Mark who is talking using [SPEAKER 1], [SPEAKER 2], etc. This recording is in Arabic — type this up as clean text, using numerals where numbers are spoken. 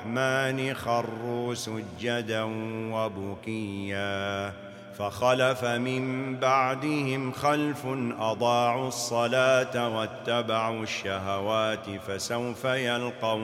[SPEAKER 1] الرحمن خروا سجدا وبكيا فخلف من بعدهم خلف أضاعوا الصلاة واتبعوا الشهوات فسوف يلقون